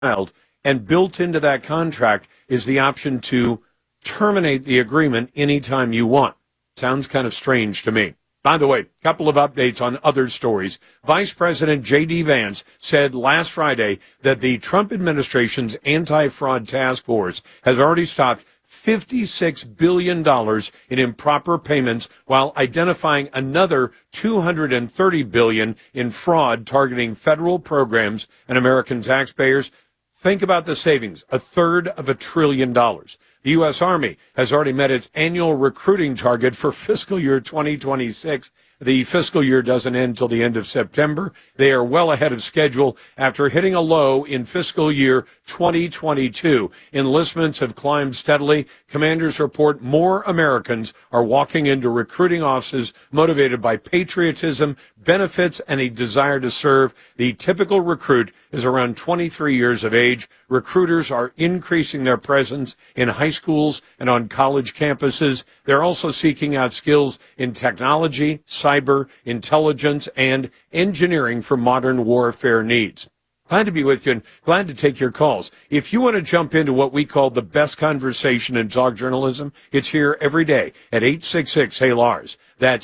child, and built into that contract is the option to terminate the agreement anytime you want. Sounds kind of strange to me. By the way, a couple of updates on other stories. Vice President J.D. Vance said last Friday that the Trump administration's anti-fraud task force has already stopped $56 billion in improper payments while identifying another $230 billion in fraud targeting federal programs and American taxpayers. Think about the savings, $1/3 trillion. The U.S. Army has already met its annual recruiting target for fiscal year 2026. The fiscal year doesn't end until the end of September. They are well ahead of schedule after hitting a low in fiscal year 2022. Enlistments have climbed steadily. Commanders report more Americans are walking into recruiting offices motivated by patriotism, benefits, and a desire to serve. The typical recruit is around 23 years of age. Recruiters are increasing their presence in high schools and on college campuses. They're also seeking out skills in technology, cyber, intelligence, and engineering for modern warfare needs. Glad to be with you and glad to take your calls. If you want to jump into what we call the best conversation in talk journalism, it's here every day at 866-HEY-LARS. That's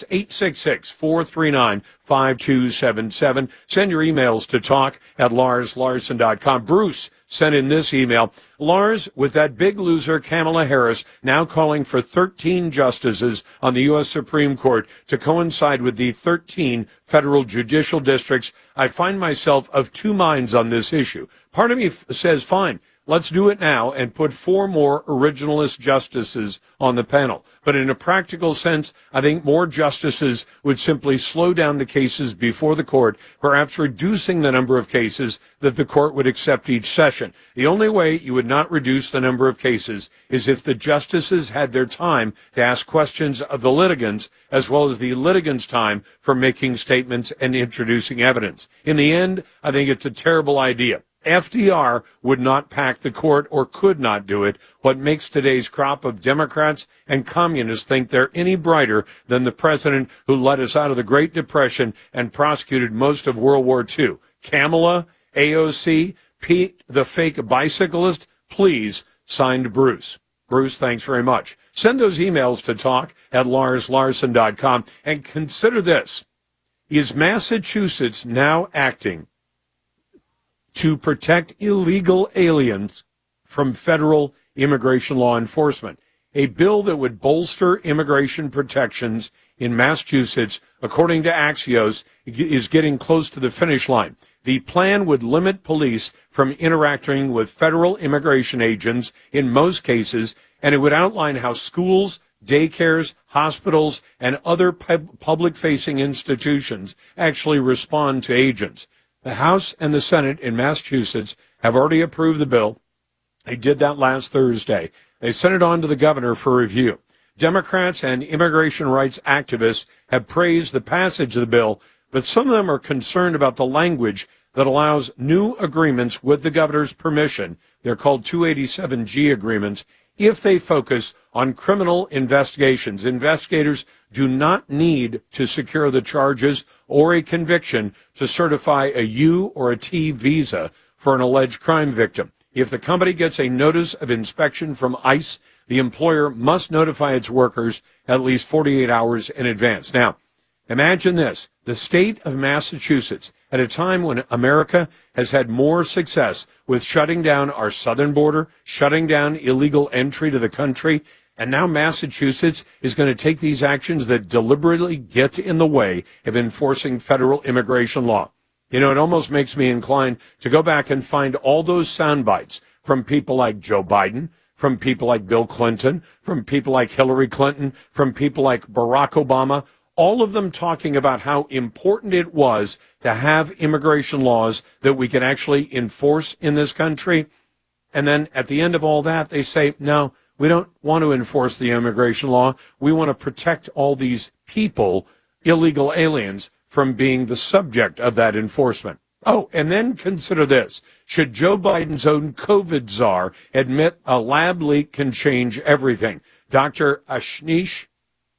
866-439-5277. Send your emails to talk@larslarson.com. Bruce sent in this email. Lars, with that big loser Kamala Harris now calling for 13 justices on the U.S. Supreme Court to coincide with the 13 federal judicial districts, I find myself of two minds on this issue. Part of me says, fine, let's do it now and put 4 more originalist justices on the panel. But in a practical sense, I think more justices would simply slow down the cases before the court, perhaps reducing the number of cases that the court would accept each session. The only way you would not reduce the number of cases is if the justices had their time to ask questions of the litigants, as well as the litigants' time for making statements and introducing evidence. In the end, I think it's a terrible idea. FDR would not pack the court or could not do it. What makes today's crop of Democrats and communists think they're any brighter than the president who led us out of the Great Depression and prosecuted most of World War II? Kamala, AOC, Pete, the fake bicyclist, please, signed Bruce. Bruce, thanks very much. Send those emails to talk@larslarson.com and consider this. Is Massachusetts now acting to protect illegal aliens from federal immigration law enforcement? A bill that would bolster immigration protections in Massachusetts, according to Axios, is getting close to the finish line. The plan would limit police from interacting with federal immigration agents in most cases, and it would outline how schools, daycares, hospitals, and other public-facing institutions actually respond to agents. The House and the Senate in Massachusetts have already approved the bill. They did that last Thursday. They sent it on to the governor for review. Democrats and immigration rights activists have praised the passage of the bill, but some of them are concerned about the language that allows new agreements with the governor's permission. They're called 287G agreements if they focus on criminal investigations. Investigators do not need to secure the charges or a conviction to certify a U or a T visa for an alleged crime victim. If the company gets a notice of inspection from ICE, the employer must notify its workers at least 48 hours in advance. Now, imagine this. The state of Massachusetts, at a time when America has had more success with shutting down our southern border, shutting down illegal entry to the country, and now Massachusetts is going to take these actions that deliberately get in the way of enforcing federal immigration law. You know, it almost makes me inclined to go back and find all those sound bites from people like Joe Biden, from people like Bill Clinton, from people like Hillary Clinton, from people like Barack Obama, all of them talking about how important it was to have immigration laws that we can actually enforce in this country. And then at the end of all that, they say, no, we don't want to enforce the immigration law. We want to protect all these people, illegal aliens, from being the subject of that enforcement. Oh, and then consider this. Should Joe Biden's own COVID czar admit a lab leak can change everything? Dr. Ashish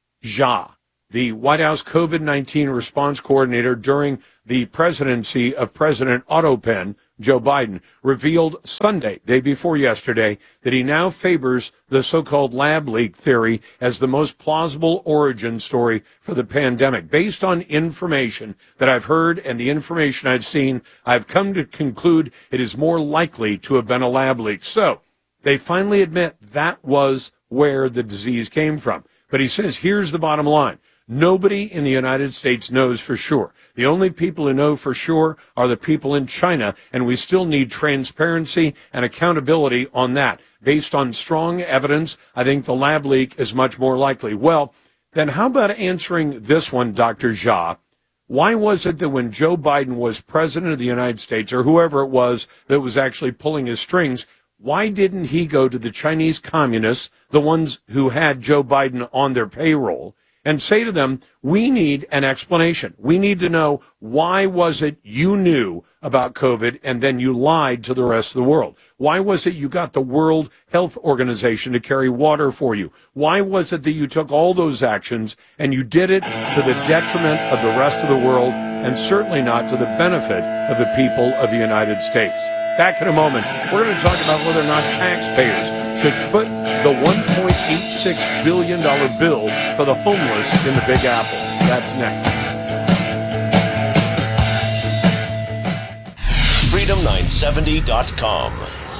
Jha, the White House COVID-19 response coordinator during the presidency of President Otto Penn, Joe Biden, revealed Sunday, day before yesterday, that he now favors the so-called lab leak theory as the most plausible origin story for the pandemic. Based on information that I've heard and the information I've seen, I've come to conclude it is more likely to have been a lab leak. So they finally admit that was where the disease came from. But he says, here's the bottom line. Nobody in the United States knows for sure. The only people who know for sure are the people in China, and we still need transparency and accountability on that. Based on strong evidence, I think the lab leak is much more likely. Well, then how about answering this one, Dr. Jha? Why was it that when Joe Biden was president of the United States, or whoever it was that was actually pulling his strings, why didn't he go to the Chinese communists, the ones who had Joe Biden on their payroll, and say to them, we need an explanation. We need to know, why was it you knew about COVID and then you lied to the rest of the world? Why was it you got the World Health Organization to carry water for you? Why was it that you took all those actions and you did it to the detriment of the rest of the world and certainly not to the benefit of the people of the United States? Back in a moment, we're going to talk about whether or not taxpayers should foot the $1.86 billion bill for the homeless in the Big Apple. That's next. Freedom970.com.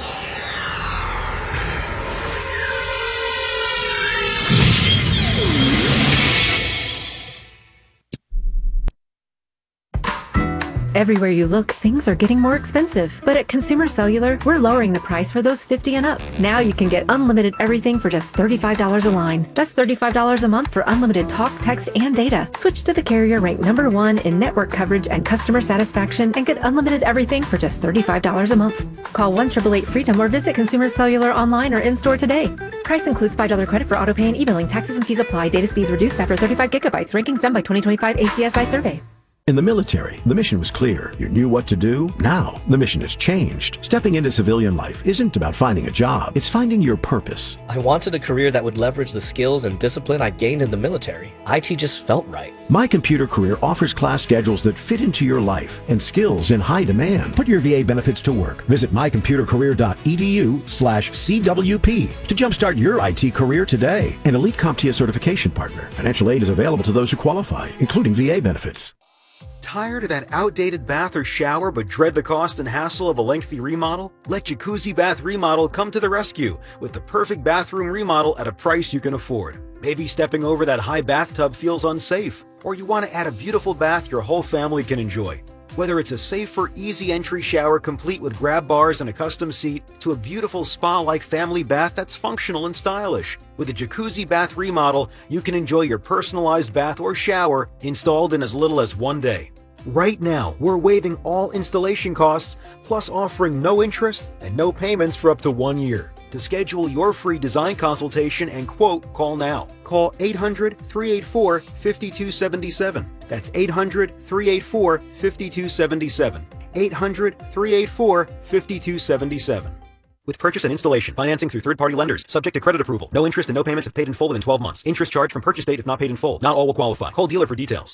Everywhere you look, things are getting more expensive. But at Consumer Cellular, we're lowering the price for those 50 and up. Now you can get unlimited everything for just $35 a line. That's $35 a month for unlimited talk, text, and data. Switch to the carrier ranked #1 in network coverage and customer satisfaction and get unlimited everything for just $35 a month. Call 1-888-FREEDOM or visit Consumer Cellular online or in-store today. Price includes $5 credit for auto pay and e-billing. Taxes and fees apply. Data speeds reduced after 35 gigabytes. Rankings done by 2025 ACSI survey. In the military, the mission was clear. You knew what to do. Now, the mission has changed. Stepping into civilian life isn't about finding a job. It's finding your purpose. I wanted a career that would leverage the skills and discipline I gained in the military. IT just felt right. My Computer Career offers class schedules that fit into your life and skills in high demand. Put your VA benefits to work. Visit mycomputercareer.edu/CWP to jumpstart your IT career today. An elite CompTIA certification partner. Financial aid is available to those who qualify, including VA benefits. Tired of that outdated bath or shower but dread the cost and hassle of a lengthy remodel? Let Jacuzzi Bath Remodel come to the rescue with the perfect bathroom remodel at a price you can afford. Maybe stepping over that high bathtub feels unsafe, or you want to add a beautiful bath your whole family can enjoy. Whether it's a safer, easy entry shower complete with grab bars and a custom seat, to a beautiful spa-like family bath that's functional and stylish. With a Jacuzzi Bath Remodel, you can enjoy your personalized bath or shower installed in as little as 1 day. Right now, we're waiving all installation costs, plus offering no interest and no payments for up to 1 year. To schedule your free design consultation and quote, call now. Call 800-384-5277. That's 800-384-5277. 800-384-5277. With purchase and installation, financing through third-party lenders, subject to credit approval. No interest and no payments if paid in full within 12 months. Interest charged from purchase date if not paid in full. Not all will qualify. Call dealer for details.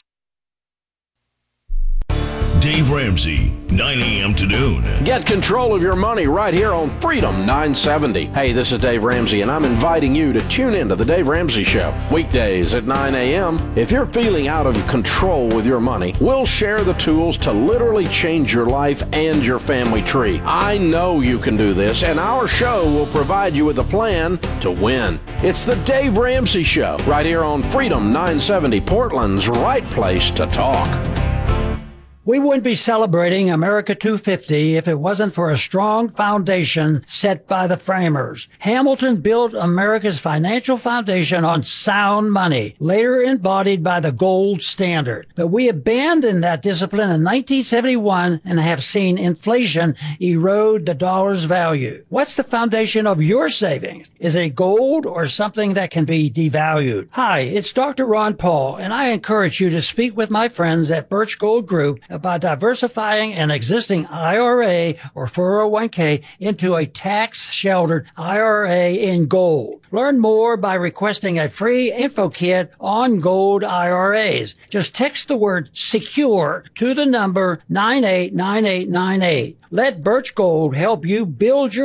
Dave Ramsey, 9 a.m. to noon. Get control of your money right here on Freedom 970. Hey, this is Dave Ramsey, and I'm inviting you to tune in to the Dave Ramsey Show. Weekdays at 9 a.m. If you're feeling out of control with your money, we'll share the tools to literally change your life and your family tree. I know you can do this, and our show will provide you with a plan to win. It's the Dave Ramsey Show right here on Freedom 970, Portland's right place to talk. We wouldn't be celebrating America 250 if it wasn't for a strong foundation set by the framers. Hamilton built America's financial foundation on sound money, later embodied by the gold standard. But we abandoned that discipline in 1971 and have seen inflation erode the dollar's value. What's the foundation of your savings? Is it gold or something that can be devalued? Hi, it's Dr. Ron Paul, and I encourage you to speak with my friends at Birch Gold Group by diversifying an existing IRA or 401k into a tax-sheltered IRA in gold. Learn more by requesting a free info kit on gold IRAs. Just text the word SECURE to the number 989898. Let Birch Gold help you build your